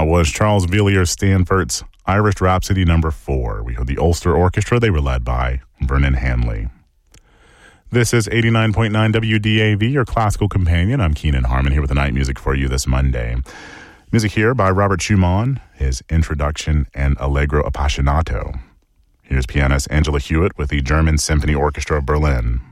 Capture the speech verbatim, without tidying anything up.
was Charles Villiers Stanford's Irish Rhapsody number four. We heard the Ulster Orchestra. They were led by Vernon Hanley. This is eighty-nine point nine W D A V, your classical companion. I'm Keenan Harmon here with the night music for you this Monday. Music here by Robert Schumann, his Introduction and Allegro Appassionato. Here's pianist Angela Hewitt with the German Symphony Orchestra of Berlin.